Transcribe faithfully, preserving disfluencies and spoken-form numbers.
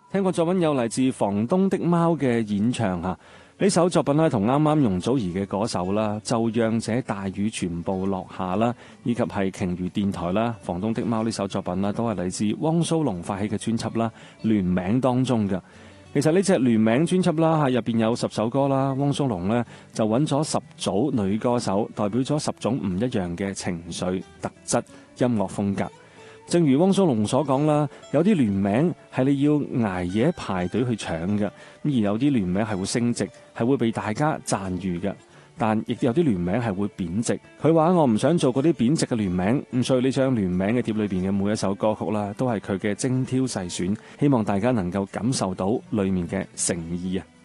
聽過作品有嚟自房東的貓嘅演唱嚇，呢首作品咧同啱啱容祖兒嘅嗰首啦，就讓這大雨全部落下啦，以及係鯨魚電台啦，房東的貓呢首作品啦，都係嚟自汪蘇泷發起嘅專輯啦，聯名當中嘅。其實呢隻聯名專輯啦，喺入邊有十首歌啦，汪蘇泷呢就揾咗十組女歌手，代表咗十種唔一樣嘅情緒、特質、音樂風格。正如汪蘇泷所講啦，有啲聯名係你要捱夜排隊去搶嘅，而有啲聯名係會升值，係會被大家讚譽嘅。但亦有啲聯名係會貶值。佢話我唔想做嗰啲貶值嘅聯名，咁所以呢張聯名嘅碟裏邊嘅每一首歌曲啦，都係佢嘅精挑細選，希望大家能夠感受到裡面嘅誠意啊！